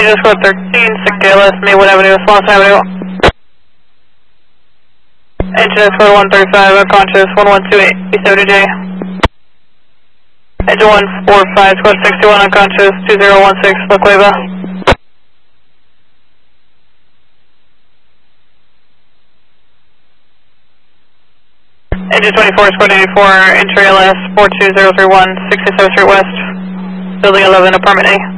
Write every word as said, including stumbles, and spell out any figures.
Angel Squad thirteen, six K L S, Maywood Avenue, Swanson Avenue. Engine Squad one thirty-five, unconscious, one one two eight, B seventy J. Engine one forty-five, Squad sixty-one, unconscious, two zero one six, La Cueva. Engine twenty-four, Squad eighty-four, entry L S four two zero three one, sixty-seventh Street West, Building eleven, Apartment A.